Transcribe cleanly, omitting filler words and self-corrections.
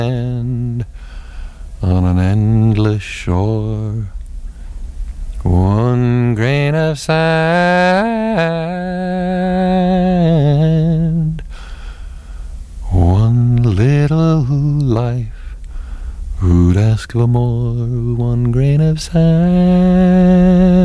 on an endless shore. One grain of sand, one little life, who'd ask for more? One grain of sand.